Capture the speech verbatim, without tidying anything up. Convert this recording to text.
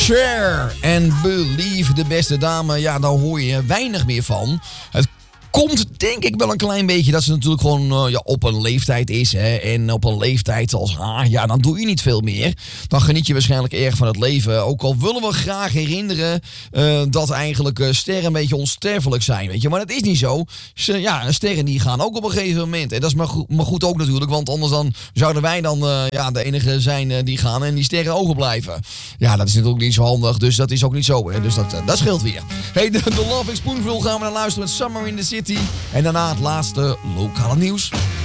Cher en Believe, de beste dame, ja, daar hoor je weinig meer van. Het komt denk ik wel een klein beetje dat ze natuurlijk gewoon uh, ja, op een leeftijd is. Hè? En op een leeftijd als haar, ja, dan doe je niet veel meer. Dan geniet je waarschijnlijk erg van het leven. Ook al willen we graag herinneren uh, dat eigenlijk uh, sterren een beetje onsterfelijk zijn. Weet je? Maar dat is niet zo. Ze, ja, sterren die gaan ook op een gegeven moment. En dat is maar goed, maar goed ook natuurlijk. Want anders dan zouden wij dan uh, ja, de enige zijn uh, die gaan en die sterren overblijven. Ja, dat is natuurlijk niet zo handig. Dus dat is ook niet zo. Hè? Dus dat, uh, dat scheelt weer. Hey, de, de Loving Spoonful gaan we naar luisteren met Summer in the City. En daarna het laatste lokale nieuws.